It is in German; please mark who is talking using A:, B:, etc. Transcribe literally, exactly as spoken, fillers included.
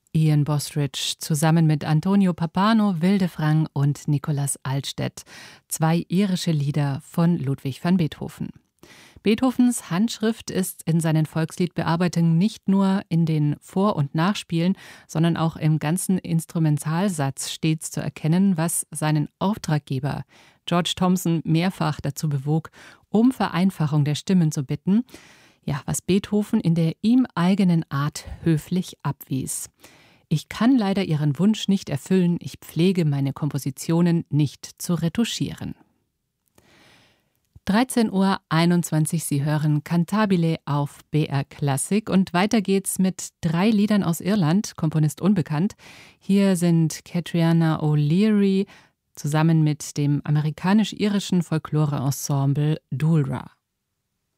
A: Ian Bostridge zusammen mit Antonio Pappano, Wildefrang und Nicolas Altstedt. Zwei irische Lieder von Ludwig van Beethoven. Beethovens Handschrift ist in seinen Volksliedbearbeitungen nicht nur in den Vor- und Nachspielen, sondern auch im ganzen Instrumentalsatz stets zu erkennen, was seinen Auftraggeber George Thomson mehrfach dazu bewog, um Vereinfachung der Stimmen zu bitten, ja, was Beethoven in der ihm eigenen Art höflich abwies. Ich kann leider Ihren Wunsch nicht erfüllen, ich pflege meine Kompositionen nicht zu retuschieren. dreizehn Uhr einundzwanzig, Sie hören Cantabile auf B R Klassik und weiter geht's mit drei Liedern aus Irland, Komponist unbekannt. Hier sind Catriona O'Leary zusammen mit dem amerikanisch-irischen Folklore-Ensemble Dulra.